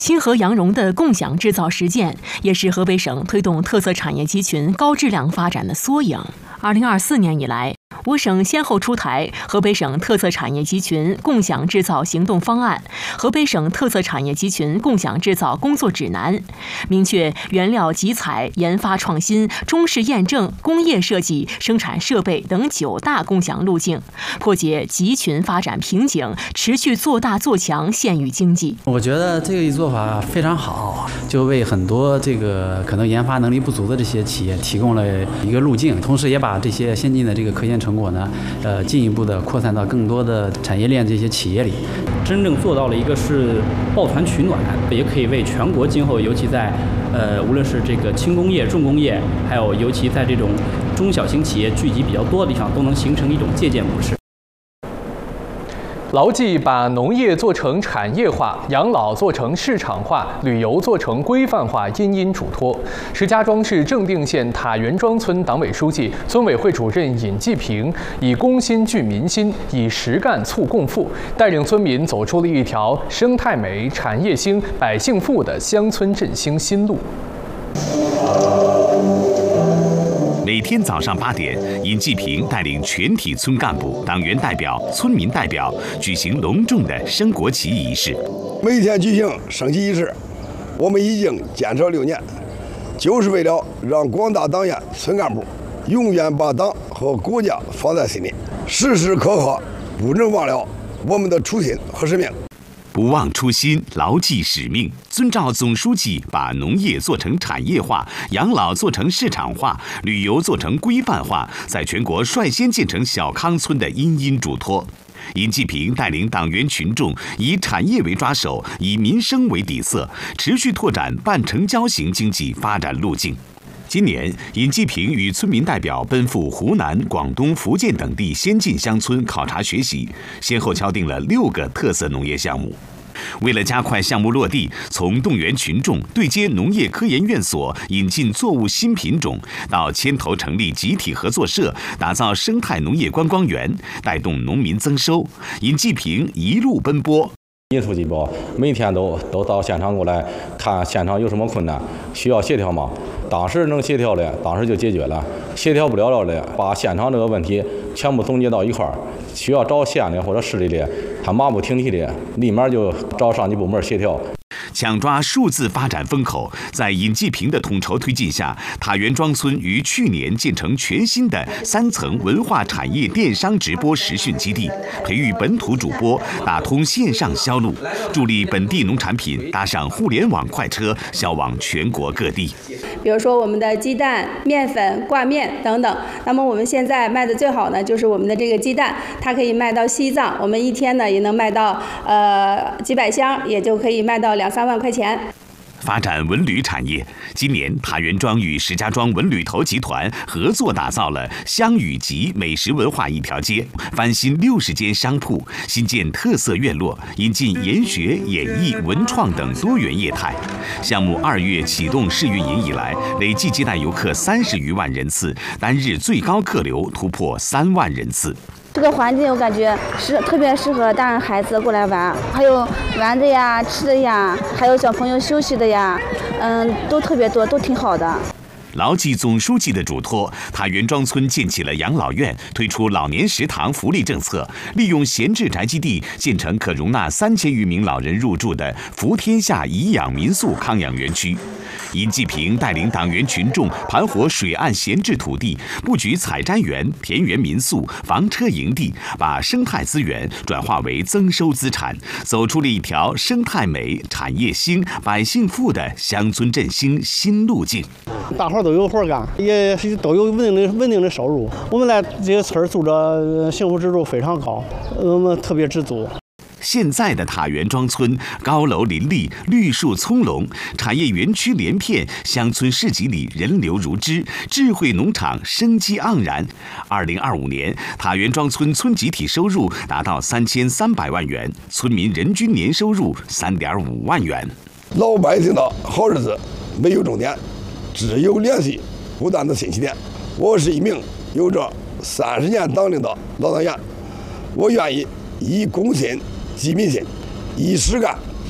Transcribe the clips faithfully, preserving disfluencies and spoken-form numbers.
清河羊绒的共享制造实践，也是河北省推动特色产业集群高质量发展的缩影。二零二四年以来，我省先后出台河北省特色产业集群共享制造行动方案、河北省特色产业集群共享制造工作指南，明确原料集采、研发创新、中试验证、工业设计、生产设备等九大共享路径，破解集群发展瓶颈，持续做大做强县域经济。 我觉得这个一做法非常好，就为很多这个可能研发能力不足的这些企业提供了一个路径，同时也把这些先进的这个科研成果呢，呃，进一步的扩散到更多的产业链这些企业里， 真正做到了一个是抱团取暖，也可以为全国今后，尤其在呃，无论是这个轻工业、重工业，还有尤其在这种中小型企业聚集比较多的地方，都能形成一种借鉴模式。 牢记把农业做成产业化，养老做成市场化，旅游做成规范化，殷殷嘱托。石家庄市正定县塔园庄村党委书记、村委会主任尹继平以公心聚民心，以实干促共富，带领村民走出了一条生态美、产业兴、百姓富的乡村振兴新路。 每天早上八点，尹继平带领全体村干部、党员代表、村民代表举行隆重的升国旗仪式。 每天举行升旗仪式，我们已经坚持了六年，就是为了让广大党员、村干部永远把党和国家放在心里，时时刻刻不能忘了我们的初心和使命。 不忘初心，牢记使命，遵照总书记把农业做成产业化、养老做成市场化、旅游做成规范化，在全国率先建成小康村的殷殷嘱托。尹继平带领党员群众以产业为抓手，以民生为底色，持续拓展半成交型经济发展路径。今年，尹继平与村民代表奔赴湖南、广东、福建等地先进乡村考察学习，先后敲定了六个特色农业项目。为了加快项目落地，从动员群众对接农业科研院所引进作物新品种，到牵头成立集体合作社，打造生态农业观光园，带动农民增收，尹继平一路奔波。 尹书记不每天都都到现场过来看现场有什么困难，需要协调吗？当时能协调的，当时就解决了；协调不了了的，把现场这个问题全部总结到一块儿，需要找县的或者市里的，他马不停蹄的，立马就找上级部门协调。 抢抓数字发展风口，在尹继平的统筹推进下，塔园庄村于去年建成全新的三层文化产业电商直播实训基地，培育本土主播，打通线上销路，助力本地农产品搭上互联网快车，销往全国各地。 比如说我们的鸡蛋、面粉、挂面等等。那么我们现在卖的最好呢，就是我们的这个鸡蛋，它可以卖到西藏，我们一天呢也能卖到呃几百箱，也就可以卖到两三万块钱。 发展文旅产业，今年塔园庄与石家庄文旅投集团合作打造了湘语集美食文化一条街，翻新六十间商铺，新建特色院落，引进研学、演艺、文创等多元业态。项目二月启动试运营以来，累计接待游客三十余万人次，单日最高客流突破三万人次。 这个环境我感觉是特别适合大人孩子过来玩，还有玩的呀、吃的呀，还有小朋友休息的呀，嗯，都特别多，都挺好的。 牢记总书记的嘱托，塔园庄村建起了养老院，推出老年食堂福利政策，利用闲置宅基地建成可容纳三千余名老人入住的福天下颐养民宿康养园区。尹继平带领党员群众盘活水岸闲置土地，布局采摘园、田园民宿、房车营地，把生态资源转化为增收资产，走出了一条生态美、产业兴、百姓富的乡村振兴新路径。 大伙都有活干，也都有稳定的稳定的收入。我们来这个村住着幸福指数非常高，我们特别知足。 现在的塔园庄村高楼林立，绿树葱茏，产业园区连片，乡村市集里人流如织，智慧农场生机盎然。二零二五年，塔园庄村村集体收入达到三千三百万元，村民人均年收入三点五万元。 老百姓的好日子没有终点，只有连续不断的新起点。我是一名有着三十年党龄的老党员，我愿意以公心济民心，以实干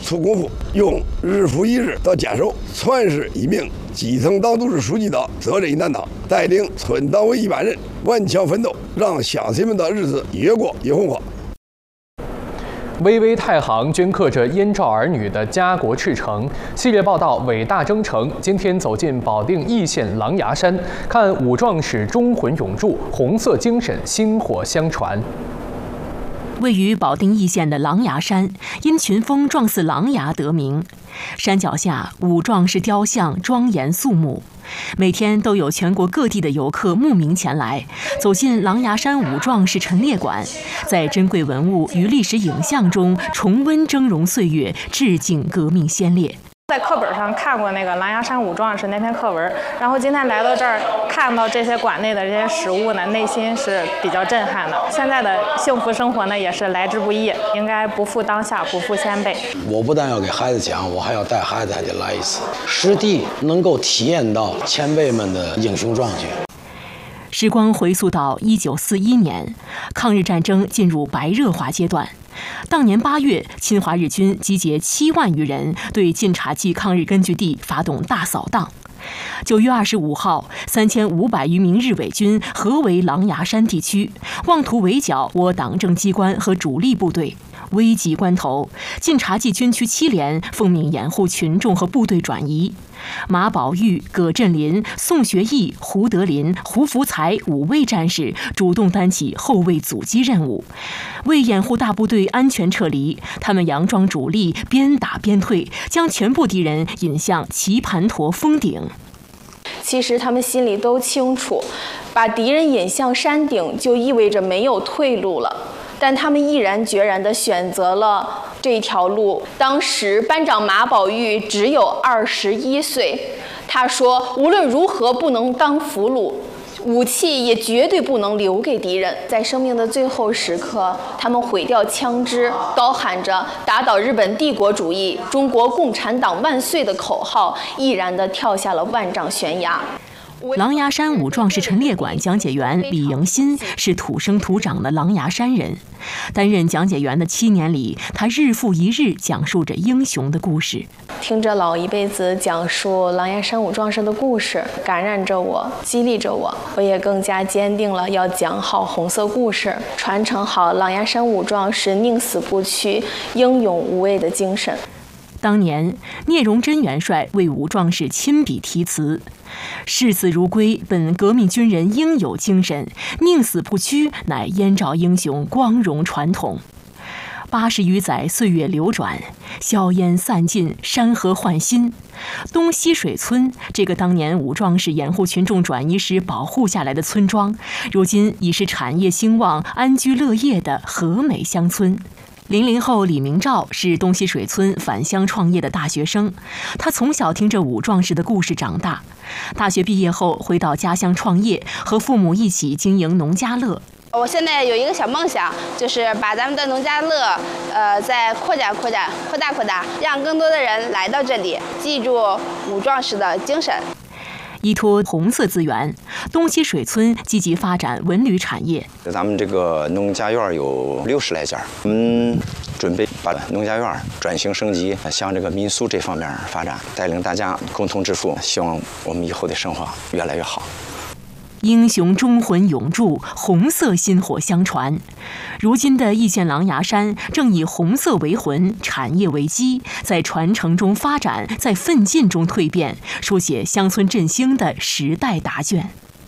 出功夫，用日复一日的坚守，全是一名基层党组织书记的责任担当，带领村党委一般人顽强奋斗，让乡亲们的日子越过越红火。 巍巍太行镌刻着燕赵儿女的家国赤诚。系列报道《伟大征程》今天走进保定易县狼牙山，看武壮士忠魂永驻，红色精神薪火相传。 位于保定易县的狼牙山，因群峰状似狼牙得名。山脚下武壮士雕像庄严肃穆，每天都有全国各地的游客慕名前来，走进狼牙山武壮士陈列馆，在珍贵文物与历史影像中重温峥嵘岁月，致敬革命先烈。 在课本上看过那个狼牙山武壮士那篇课文，然后今天来到这儿看到这些馆内的这些实物呢，内心是比较震撼的。现在的幸福生活呢，也是来之不易，应该不负当下，不负先辈。 我不但要给孩子讲，我还要带孩子还得来一次，实地能够体验到前辈们的英雄壮举。 时光回溯到一九四一年，抗日战争进入白热化阶段。当年八月，侵华日军集结七万余人，对晋察冀抗日根据地发动大扫荡。九月二十五号，三千五百余名日伪军合围狼牙山地区，妄图围剿我党政机关和主力部队。危急关头，晋察冀军区七连奉命掩护群众和部队转移。马宝玉、葛振林、宋学义、胡德林、胡福才五位战士主动担起后卫阻击任务，为掩护大部队安全撤离，他们佯装主力，边打边退，将全部敌人引向棋盘坨峰顶。 其实他们心里都清楚，把敌人引向山顶就意味着没有退路了，但他们毅然决然地选择了这条路。当时班长马宝玉只有二十一岁，他说无论如何不能当俘虏，武器也绝对不能留给敌人。在生命的最后时刻，他们毁掉枪支，高喊着打倒日本帝国主义，中国共产党万岁的口号，毅然地跳下了万丈悬崖。 狼牙山武壮士陈列馆讲解员李迎新是土生土长的狼牙山人，担任讲解员的七年里，他日复一日讲述着英雄的故事。 听着老一辈子讲述狼牙山武壮士的故事，感染着我，激励着我，我也更加坚定了要讲好红色故事，传承好狼牙山武壮士宁死不屈、英勇无畏的精神。 当年，聂荣臻元帅为武壮士亲笔题词：“视死如归，本革命军人应有精神；宁死不屈，乃燕赵英雄光荣传统。”八十余载岁月流转，硝烟散尽，山河换新。东溪水村这个当年武壮士掩护群众转移时保护下来的村庄，如今已是产业兴旺、安居乐业的和美乡村。零零后李明照是东溪水村返乡创业的大学生，他从小听着武壮士的故事长大。大学毕业后回到家乡创业，和父母一起经营农家乐。 我现在有一个小梦想，就是把咱们的农家乐，呃，再扩展扩展、扩大扩大，让更多的人来到这里，记住武壮士的精神。 依托红色资源，东溪水村积极发展文旅产业。 咱们这个农家院有六十来家，我们准备把农家院转型升级，向这个民宿这方面发展，带领大家共同致富，希望我们以后的生活越来越好。 英雄忠魂永驻，红色薪火相传。如今的易县狼牙山正以红色为魂，产业为基，在传承中发展，在奋进中蜕变，书写乡村振兴的时代答卷。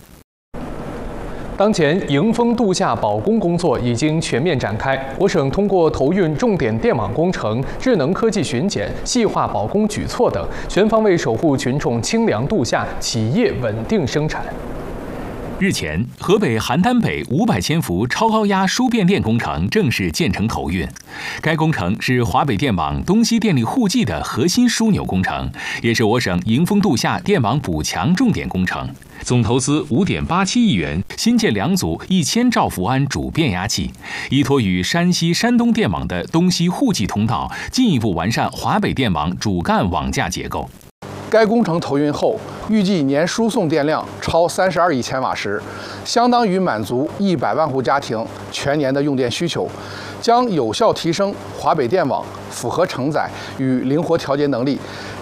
当前，迎峰度夏保供工作已经全面展开。我省通过投运重点电网工程、智能科技巡检、细化保供举措等，全方位守护群众清凉度夏，企业稳定生产。 日前，河北邯郸北五百千伏超高压输变电工程正式建成投运。该工程是华北电网东西电力互济的核心枢纽工程，也是我省迎峰度夏电网补强重点工程。总投资五点八七亿元，新建两组一千兆伏安主变压器，依托与山西、山东电网的东西互济通道，进一步完善华北电网主干网架结构。 该工程投运后， 预计年输送电量超三十二亿千瓦时，相当于满足一百万户家庭全年的用电需求，将有效提升华北电网复合承载与灵活调节能力，